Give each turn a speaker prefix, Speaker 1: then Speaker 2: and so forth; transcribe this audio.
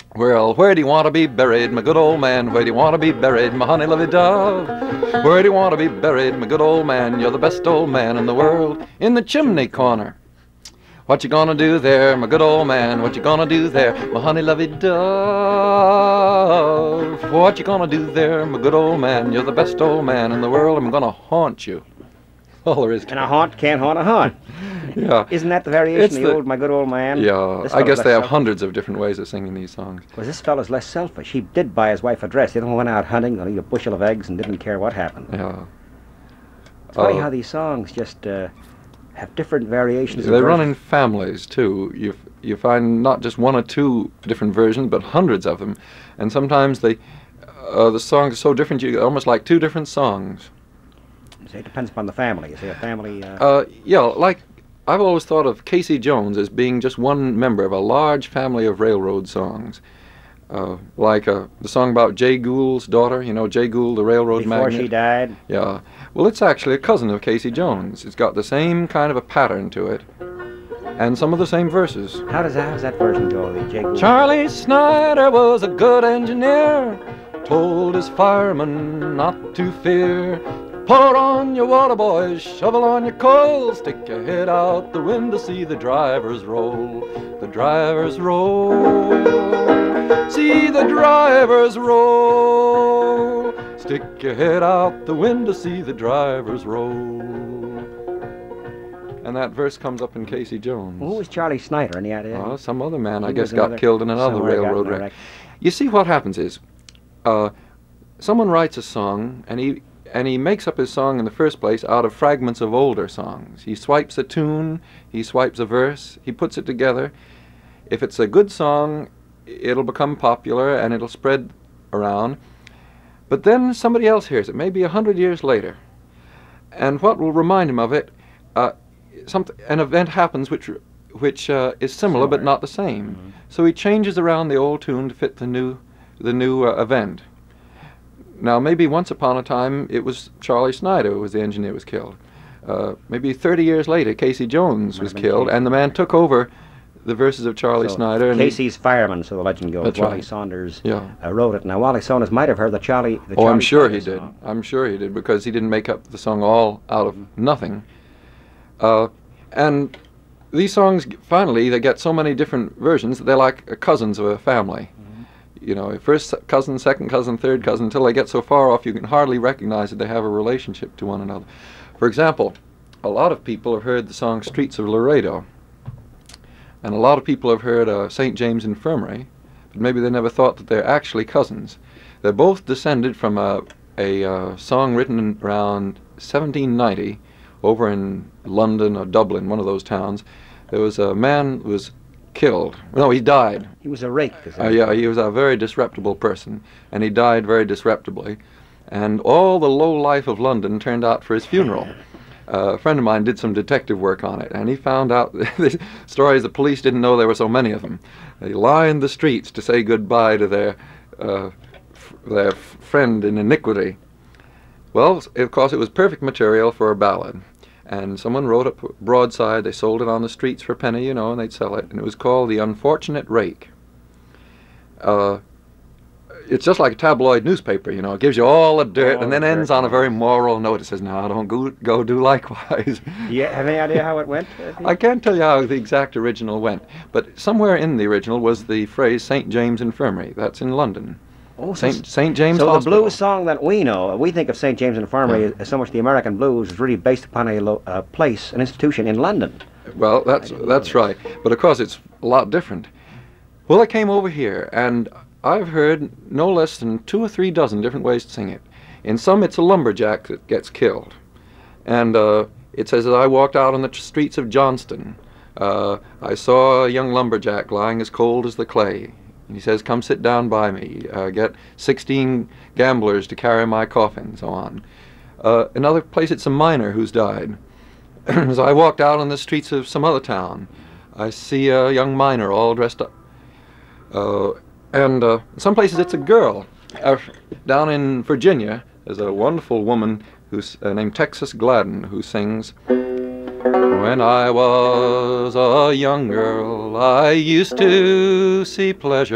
Speaker 1: Well, where do you want to be buried, my good old man? Where do you want to be buried, my honey lovey dove? Where do you want to be buried, my good old man? You're the best old man in the world. In the chimney corner. What you gonna do there, my good old man? What you gonna do there, my honey lovey dove? What you gonna do there, my good old man? You're the best old man in the world. I'm gonna haunt you. All there is to it.
Speaker 2: And a haunt can't haunt a haunt.
Speaker 1: Yeah.
Speaker 2: Isn't that the variation, the old My Good Old Man?
Speaker 1: Yeah,
Speaker 2: This
Speaker 1: I guess
Speaker 2: fellow's
Speaker 1: they have
Speaker 2: less
Speaker 1: hundreds of different ways of singing these songs.
Speaker 2: Well, this fellow's less selfish. He did buy his wife a dress. He went out hunting, or eat a bushel of eggs, and didn't care what happened.
Speaker 1: Yeah.
Speaker 2: It's funny how these songs just have different variations.
Speaker 1: They run in families too. You find not just one or two different versions, but hundreds of them, and sometimes the songs are so different you almost like two different songs.
Speaker 2: It depends upon the family. Is there a family?
Speaker 1: Yeah, like I've always thought of Casey Jones as being just one member of a large family of railroad songs. Like the song about Jay Gould's daughter, you know, Jay Gould, the railroad magnate.
Speaker 2: Before she died?
Speaker 1: Yeah. Well, it's actually a cousin of Casey Jones. It's got the same kind of a pattern to it, and some of the same verses.
Speaker 2: How's that version go, the Jay Gould?
Speaker 1: Charlie Snyder was a good engineer, told his firemen not to fear. Pour on your water, boys, shovel on your coal, stick your head out the window, see the drivers roll. The drivers roll, see the drivers roll. Stick your head out the window, see the drivers roll. And that verse comes up in Casey Jones.
Speaker 2: Who was Charlie Snyder? Any idea?
Speaker 1: Oh, some other man, I guess, got killed in another railroad wreck. You see, what happens is, someone writes a song, and he makes up his song in the first place out of fragments of older songs. He swipes a tune, he swipes a verse, he puts it together. If it's a good song, it'll become popular and it'll spread around. But then somebody else hears it, maybe 100 years later. And what will remind him of it, an event happens which is similar but not the same. Mm-hmm. So he changes around the old tune to fit the new event. Now, maybe once upon a time, it was Charlie Snyder who was the engineer who was killed. Maybe 30 years later, Casey Jones was killed, and the man took over the verses of Charlie Snyder. And
Speaker 2: Casey's fireman, so the legend goes.
Speaker 1: That's
Speaker 2: Wally
Speaker 1: right.
Speaker 2: Saunders
Speaker 1: Yeah.
Speaker 2: Wrote it. Now, Wally Saunders might have heard the Charlie.
Speaker 1: Oh, I'm sure he did. I'm sure he did, because he didn't make up the song all out of nothing. And these songs, finally, they get so many different versions that they're like cousins of a family. You know, first cousin, second cousin, third cousin, until they get so far off you can hardly recognize that they have a relationship to one another. For example, a lot of people have heard the song Streets of Laredo, and a lot of people have heard St. James Infirmary, but maybe they never thought that they're actually cousins. They're both descended from a song written around 1790 over in London or Dublin, one of those towns. There was a man who was killed. No, he died.
Speaker 2: He was a rake.
Speaker 1: Yeah, he was a very disreputable person, and he died very disreputibly. And all the low life of London turned out for his funeral. A friend of mine did some detective work on it, and he found out the stories the police didn't know there were so many of them. They lined the streets to say goodbye to their friend in iniquity. Well, of course, it was perfect material for a ballad. And someone wrote a broadside, they sold it on the streets for a penny, you know, and they'd sell it. And it was called The Unfortunate Rake. It's just like a tabloid newspaper, you know. It gives you all the dirt and then ends on a very moral note. It says, no, don't go do likewise.
Speaker 2: Yeah, have any idea how it went?
Speaker 1: I can't tell you how the exact original went. But somewhere in the original was the phrase St. James Infirmary. That's in London.
Speaker 2: Oh,
Speaker 1: St. James
Speaker 2: So
Speaker 1: Hospital.
Speaker 2: the blues song that we know, we think of St. James Infirmary as so much the American blues is really based upon a place, an institution in London.
Speaker 1: Well, that's right. But of course, it's a lot different. Well, I came over here, and I've heard no less than 2 or 3 dozen different ways to sing it. In some, it's a lumberjack that gets killed. And it says, as I walked out on the streets of Johnston, I saw a young lumberjack lying as cold as the clay. And he says, come sit down by me, get 16 gamblers to carry my coffin, so on. Another place, it's a miner who's died. As I walked out on the streets of some other town, I see a young miner all dressed up. And some places it's a girl. Down in Virginia, there's a wonderful woman who's named Texas Gladden, who sings, when I was a young girl, I used to see pleasure